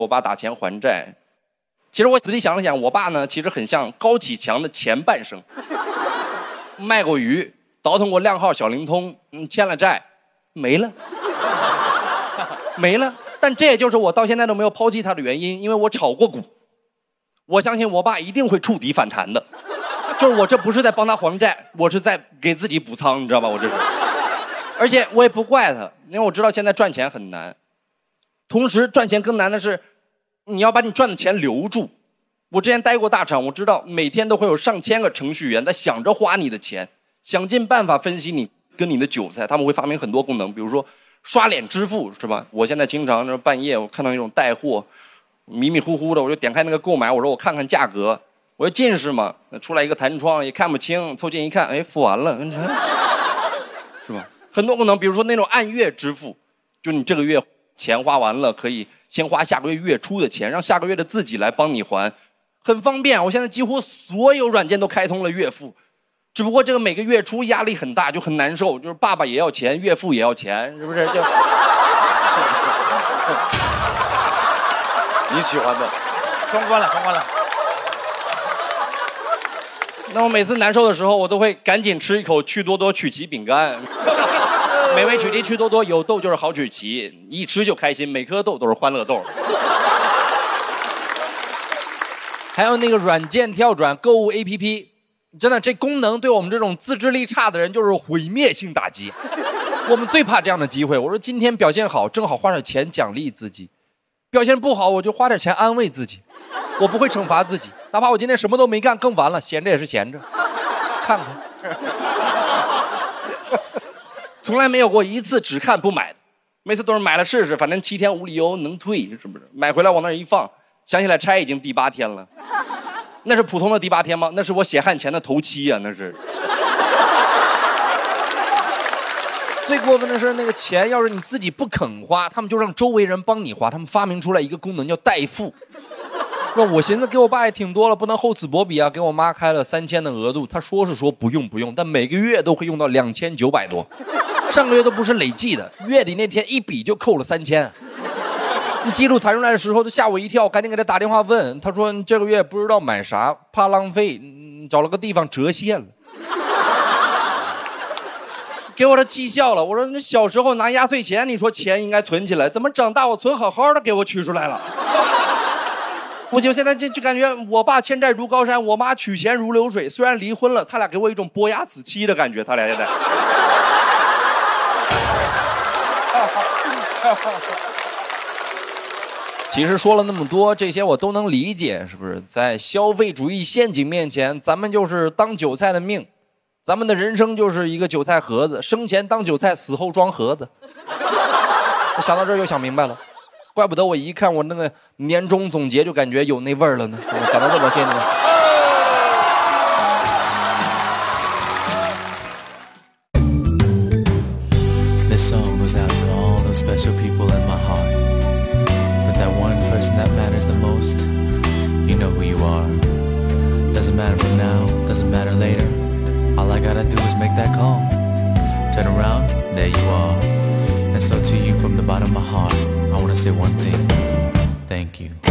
我爸打钱还债。其实我仔细想了想，我爸呢其实很像高启强的前半生，卖过鱼，倒腾过靓号小灵通，欠了债，没了，没了。但这也就是我到现在都没有抛弃他的原因，因为我炒过股，我相信我爸一定会触底反弹的。就是我这不是在帮他还债，我是在给自己补仓，你知道吧？我这是，而且我也不怪他，因为我知道现在赚钱很难，同时赚钱更难的是，你要把你赚的钱留住。我之前待过大厂，我知道每天都会有上千个程序员在想着花你的钱，想尽办法分析你跟你的韭菜，他们会发明很多功能，比如说刷脸支付，是吧？我现在经常半夜我看到那种带货，迷迷糊糊的，我就点开那个购买，我说我看看价格。我说近视嘛，出来一个弹窗也看不清，凑近一看，哎，付完了，是吧？很多功能，比如说那种按月支付，就你这个月钱花完了，可以先花下个月月初的钱，让下个月的自己来帮你还，很方便。我现在几乎所有软件都开通了月付，只不过这个每个月初压力很大，就很难受，就是爸爸也要钱，岳父也要钱，是不是？就你喜欢的， 双关了，双关了。 那我每次难受的时候，我都会赶紧吃一口趣多多曲奇饼干。美味曲奇趣多多，有豆就是好曲奇，一吃就开心，每颗豆都是欢乐豆。还有那个软件跳转购物 APP， 真的这功能对我们这种自制力差的人就是毁灭性打击。我们最怕这样的机会。我说今天表现好，正好花点钱奖励自己；表现不好，我就花点钱安慰自己。我不会惩罚自己，哪怕我今天什么都没干，更完了，闲着也是闲着，看看。从来没有过一次只看不买的，每次都是买了试试，反正7天无理由能退，是不是？买回来往那儿一放，想起来拆已经第8天了。那是普通的第8天吗？那是我血汗钱的头七啊，那是。最过分的是，那个钱要是你自己不肯花，他们就让周围人帮你花。他们发明出来一个功能叫代付。那我寻思给我爸也挺多了，不能厚此薄彼啊，给我妈开了3000的额度。他说是说不用，但每个月都会用到2900多，上个月都不是累计的，月底那天一笔就扣了3000。记录弹出来的时候，就吓我一跳，赶紧给他打电话问，他说这个月不知道买啥，怕浪费，找了个地方折现了。给我这气笑了。我说那小时候拿压岁钱，你说钱应该存起来，怎么长大我存好好的给我取出来了？我就现在就感觉我爸欠债如高山，我妈取钱如流水。虽然离婚了，他俩给我一种伯牙子期的感觉，他俩现在。其实说了那么多，这些我都能理解，是不是？在消费主义陷阱面前，咱们就是当韭菜的命，咱们的人生就是一个韭菜盒子，生前当韭菜，死后装盒子。我想到这儿就想明白了。怪不得我一看我那个年终总结就感觉有那味儿了呢。讲到这边，谢谢你们。 This song goes out to all those special people in my heart. But that one person that matters the most, you know who you are. Doesn't matter from now, doesn't matter later. All I gotta do is make that call. Turn around, there you are. And so to you from the bottom of my heart, I want to say one thing. Thank you.